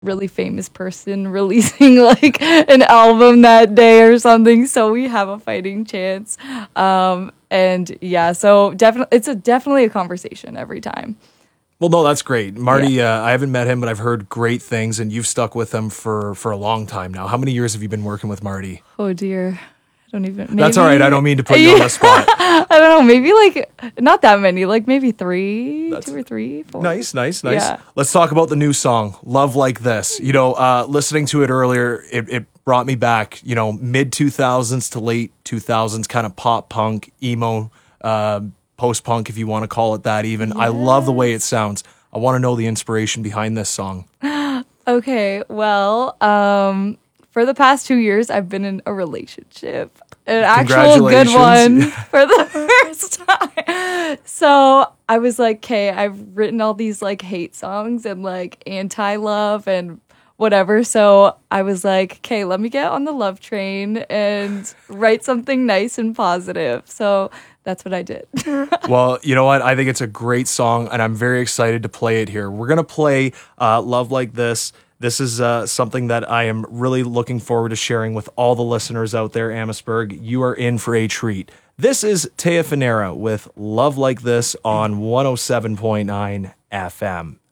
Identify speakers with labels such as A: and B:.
A: really famous person releasing like an album that day or something, so we have a fighting chance. And yeah, so definitely definitely a conversation every time.
B: Well, no, that's great. Marty, I haven't met him, but I've heard great things, and you've stuck with him for a long time now. How many years have you been working with Marty?
A: Oh dear. I don't even.
B: That's all right. I don't mean to put you on the spot.
A: I don't know. Maybe like not that many. Like maybe two or three, four.
B: Nice.
A: Yeah.
B: Let's talk about the new song, Love Like This. You know, listening to it earlier, it brought me back, you know, mid 2000s to late 2000s, kind of pop punk, emo, post punk, if you want to call it that even. I love the way it sounds. I want to know the inspiration behind this song.
A: Okay. Well, for the past 2 years, I've been in a relationship. An actual good one for the first time. So I was like, okay, I've written all these like hate songs and like anti-love and whatever. So I was like, okay, let me get on the love train and write something nice and positive. So that's what I did.
B: Well, you know what? I think it's a great song, and I'm very excited to play it here. We're going to play Love Like This. This is something that I am really looking forward to sharing with all the listeners out there, Amherstburg. You are in for a treat. This is Taya Finera with Love Like This on 107.9 FM.